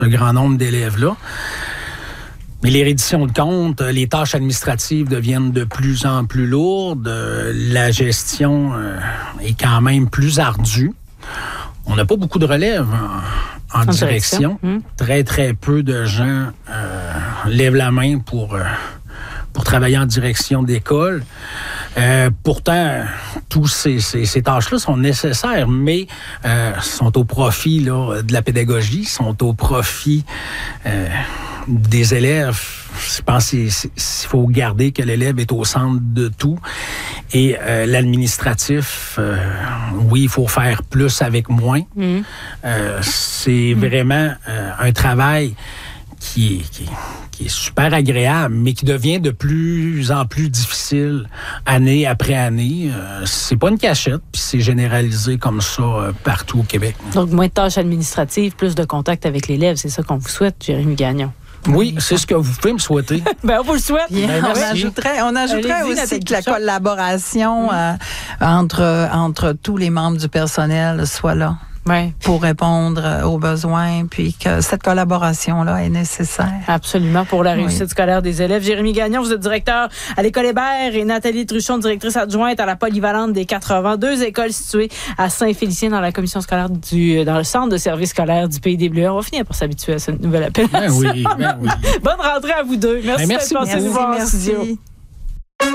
ce grand nombre d'élèves-là. Mais les redditions de comptes, les tâches administratives deviennent de plus en plus lourdes. La gestion est quand même plus ardue. On n'a pas beaucoup de relève en direction. Très, très peu de gens lèvent la main pour travailler en direction d'école. Pourtant, tous ces tâches-là sont nécessaires, mais sont au profit là, de la pédagogie, sont au profit des élèves. Je pense qu'il faut garder que l'élève est au centre de tout. Et l'administratif, oui, il faut faire plus avec moins. C'est vraiment un travail qui est super agréable, mais qui devient de plus en plus difficile année après année. C'est pas une cachette, puis c'est généralisé comme ça partout au Québec. Donc, moins de tâches administratives, plus de contact avec l'élève, c'est ça qu'on vous souhaite, Jérémy Gagnon. Oui, c'est ce que vous pouvez me souhaiter. On vous le souhaite. On ajouterait aussi que la collaboration entre tous les membres du personnel soit là. Ouais. Pour répondre aux besoins, puis que cette collaboration-là est nécessaire. Absolument, pour la réussite scolaire des élèves. Jérémy Gagnon, vous êtes directeur à l'École Hébert et Nathalie Truchon, directrice adjointe à la polyvalente des 82 écoles situées à Saint-Félicien dans la commission scolaire dans le centre de service scolaire du Pays des Bleus. On va finir par s'habituer à cette nouvelle appellation. Ben oui. Bonne rentrée à vous deux. Merci d'être passés nous voir en studio.